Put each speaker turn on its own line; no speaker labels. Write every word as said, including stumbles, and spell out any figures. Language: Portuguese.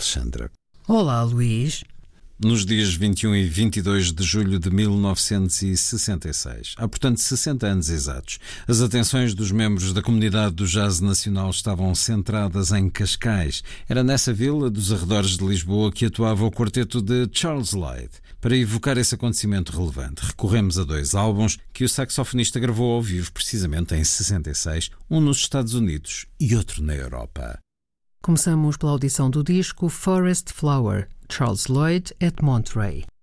Alexandra.
Olá, Luís.
Nos dias vinte e um e vinte e dois de julho de mil novecentos e sessenta e seis, há portanto sessenta anos exatos, as atenções dos membros da comunidade do jazz nacional estavam centradas em Cascais. Era nessa vila dos arredores de Lisboa que atuava o quarteto de Charles Lloyd. Para evocar esse acontecimento relevante, recorremos a dois álbuns que o saxofonista gravou ao vivo precisamente em sessenta e seis, um nos Estados Unidos e outro na Europa.
Começamos pela audição do disco Forest Flower, Charles Lloyd at Monterey.